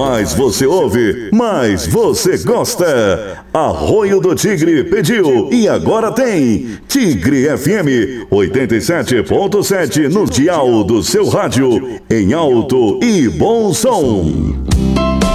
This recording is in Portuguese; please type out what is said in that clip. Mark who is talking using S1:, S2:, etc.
S1: mais você ouve, mais você gosta. Arroio do Tigre pediu e agora tem Tigre FM 87.7 no dial do seu rádio, em alto e bom som.